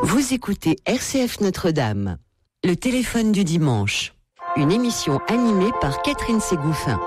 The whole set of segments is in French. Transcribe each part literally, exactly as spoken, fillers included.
Vous écoutez R C F Notre-Dame, le téléphone du dimanche, une émission animée par Catherine Ségouffin.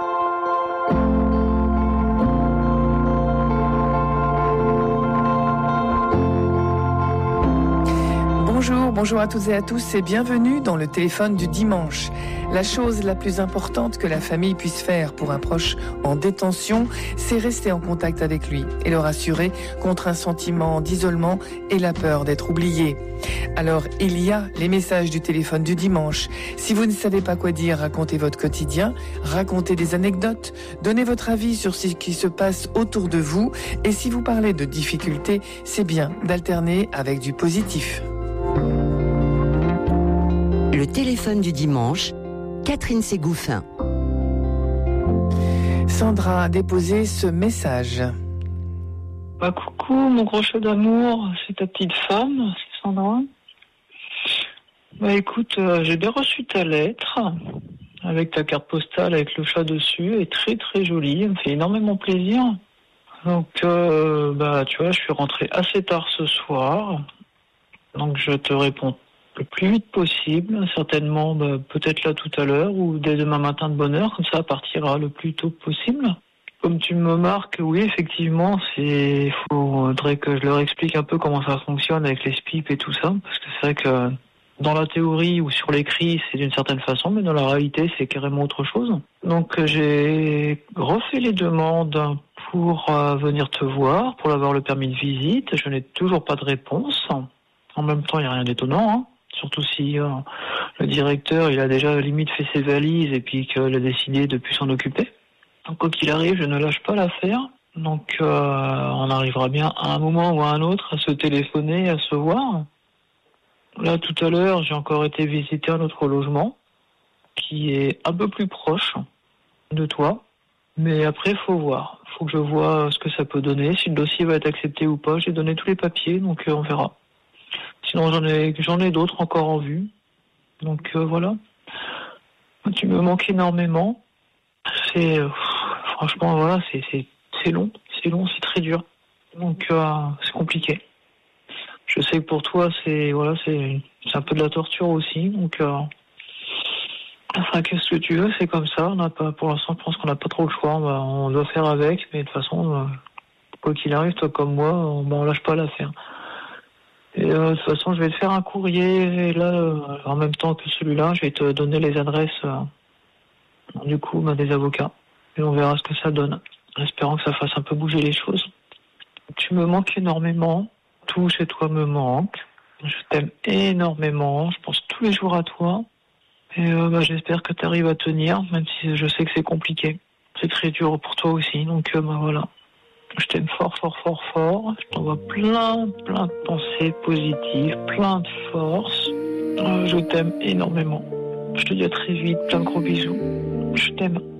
Bonjour, bonjour à toutes et à tous et bienvenue dans le téléphone du dimanche. La chose la plus importante que la famille puisse faire pour un proche en détention, c'est rester en contact avec lui et le rassurer contre un sentiment d'isolement et la peur d'être oublié. Alors, il y a les messages du téléphone du dimanche. Si vous ne savez pas quoi dire, racontez votre quotidien, racontez des anecdotes, donnez votre avis sur ce qui se passe autour de vous. Et si vous parlez de difficultés, c'est bien d'alterner avec du positif. Le téléphone du dimanche, Catherine Ségouffin. Sandra a déposé ce message. Bah, coucou, mon gros chat d'amour, c'est ta petite femme, c'est Sandra. Bah écoute, euh, j'ai bien reçu ta lettre, avec ta carte postale avec le chat dessus, elle est très très jolie, elle me fait énormément plaisir. Donc, euh, bah tu vois, je suis rentré assez tard ce soir, donc je te réponds le plus vite possible, certainement bah, peut-être là tout à l'heure ou dès demain matin de bonne heure, comme ça partira le plus tôt possible. Comme tu me marques, oui effectivement, c'est faudrait que je leur explique un peu comment ça fonctionne avec les S P I P et tout ça, parce que c'est vrai que dans la théorie ou sur l'écrit c'est d'une certaine façon, mais dans la réalité c'est carrément autre chose. Donc j'ai refait les demandes pour euh, venir te voir, pour avoir le permis de visite, je n'ai toujours pas de réponse. En même temps il n'y a rien d'étonnant, hein. Surtout si euh, le directeur il a déjà limite fait ses valises et puis qu'il a décidé de plus s'en occuper. Donc quoi qu'il arrive, je ne lâche pas l'affaire. Donc euh, on arrivera bien à un moment ou à un autre à se téléphoner, à se voir. Là tout à l'heure, j'ai encore été visiter un autre logement qui est un peu plus proche de toi. Mais après, faut voir. Faut que je vois ce que ça peut donner, si le dossier va être accepté ou pas. J'ai donné tous les papiers, donc euh, on verra. Sinon, j'en ai, j'en ai d'autres encore en vue. Donc euh, voilà. Tu me manques énormément. C'est euh, franchement voilà, c'est, c'est c'est long, c'est long, c'est très dur. Donc euh, c'est compliqué. Je sais que pour toi, c'est voilà, c'est, c'est un peu de la torture aussi. Donc euh, enfin, qu'est-ce que tu veux, c'est comme ça. On n'a pas, pour l'instant, je pense qu'on n'a pas trop le choix. On, va, on doit faire avec, mais de toute façon, euh, quoi qu'il arrive, toi comme moi, on, ben, on lâche pas l'affaire. Et euh, de toute façon, je vais te faire un courrier. Et là, euh, en même temps que celui-là, je vais te donner les adresses euh, du coup ben, des avocats. Et on verra ce que ça donne. En espérant que ça fasse un peu bouger les choses. Tu me manques énormément. Tout chez toi me manque. Je t'aime énormément. Je pense tous les jours à toi. Et euh, bah, j'espère que tu arrives à tenir, même si je sais que c'est compliqué. C'est très dur pour toi aussi. Donc euh, bah, voilà. Je t'aime fort, fort, fort, fort. Je t'envoie plein, plein de pensées positives, plein de force. Euh, je t'aime énormément. Je te dis à très vite. Plein de gros bisous. Je t'aime.